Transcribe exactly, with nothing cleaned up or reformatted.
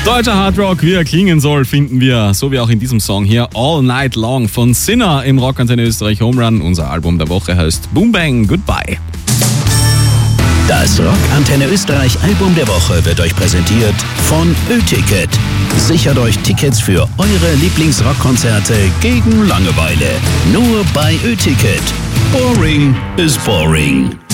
Deutscher Hardrock, wie er klingen soll, finden wir, so wie auch in diesem Song hier, All Night Long von Sinner im Rockantenne Österreich Home Run. Unser Album der Woche heißt Boom Bang Goodbye. Das Rockantenne Österreich Album der Woche wird euch präsentiert von Ö-Ticket. Sichert euch Tickets für eure Lieblingsrockkonzerte gegen Langeweile. Nur bei Ö-Ticket. Boring is boring.